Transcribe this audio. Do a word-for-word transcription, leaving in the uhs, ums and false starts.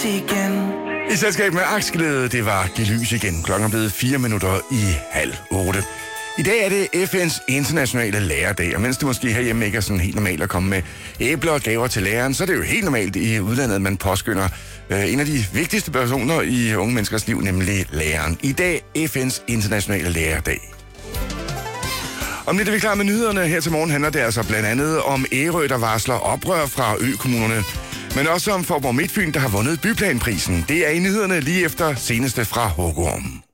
igen. I selskab med Aksglæde, det var Giv lys igen. Klokken er blevet fire minutter i halv otte. I dag er det F N's internationale lærerdag, og mens det måske herhjemme ikke er sådan helt normalt at komme med æbler og gaver til læreren, så er det jo helt normalt i udlandet, at man påskynder øh, en af de vigtigste personer i unge menneskers liv, nemlig læreren. I dag F N's internationale lærerdag. Om lidt er vi klar med nyhederne. Her til morgen handler det altså blandt andet om Ærø, der varsler oprør fra ø-kommunerne, men også om Faaborg Midtfyn, der har vundet byplanprisen. Det er i nyhederne lige efter seneste fra Hugo.